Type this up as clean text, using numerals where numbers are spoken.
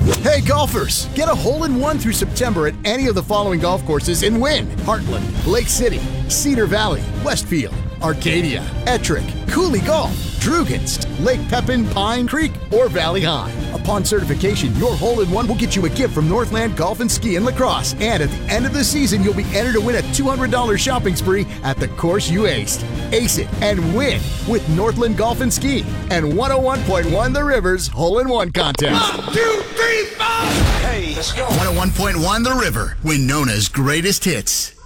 Hey golfers, get a hole-in-one through September at any of the following golf courses and win. Heartland, Lake City, Cedar Valley, Westfield, Arcadia, Ettrick, Cooley Golf, Drugenst, Lake Pepin, Pine Creek, or Valley High. Upon certification, your hole-in-one will get you a gift from Northland Golf and Ski and Lacrosse. And at the end of the season, you'll be entered to win a $200 shopping spree at the course you aced. Ace it and win with Northland Golf and Ski and 101.1 The River's Hole-in-One Contest. 1, 2, 3, 4! Hey, let's go. 101.1 The River, Winona's greatest hits.